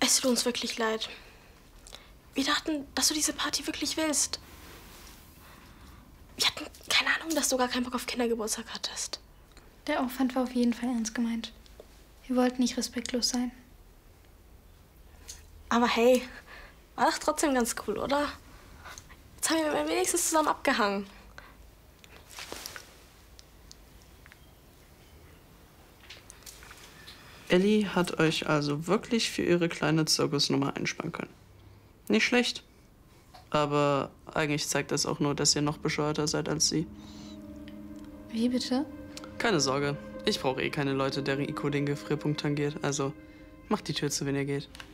Es tut uns wirklich leid. Wir dachten, dass du diese Party wirklich willst. Wir hatten keine Ahnung, dass du gar keinen Bock auf Kindergeburtstag hattest. Der Aufwand war auf jeden Fall ernst gemeint. Wir wollten nicht respektlos sein. Aber hey, war doch trotzdem ganz cool, oder? Jetzt haben wir wenigstens zusammen abgehangen. Ellie hat euch also wirklich für ihre kleine Zirkusnummer einsparen können. Nicht schlecht. Aber eigentlich zeigt das auch nur, dass ihr noch bescheuerter seid als sie. Wie bitte? Keine Sorge. Ich brauche eh keine Leute, deren IQ den Gefrierpunkt tangiert. Also macht die Tür zu, wenn ihr geht.